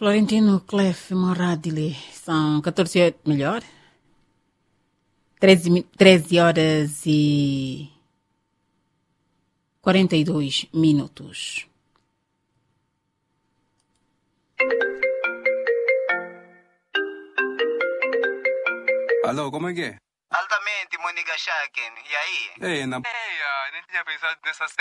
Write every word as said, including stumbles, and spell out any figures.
Florentino Clef Moradili, são catorze horas, melhor? treze, mi- treze horas e quarenta e dois minutos. Alô, como é que é? Altamente, Mônica Shaken. E aí? Ei, na... Ei, ah, nem tinha pensado nessa